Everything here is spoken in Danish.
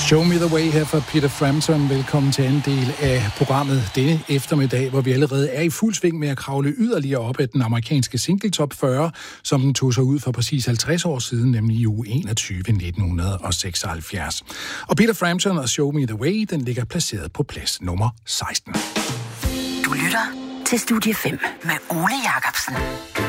Show Me The Way her fra Peter Frampton. Velkommen til anden del af programmet denne eftermiddag, hvor vi allerede er i fuld sving med at kravle yderligere op af den amerikanske single top 40, som den tog sig ud for præcis 50 år siden, nemlig i uge 21 1976. Og Peter Frampton og Show Me The Way, den ligger placeret på plads nummer 16. Du lytter til Studie 5 med Ole Jacobsen.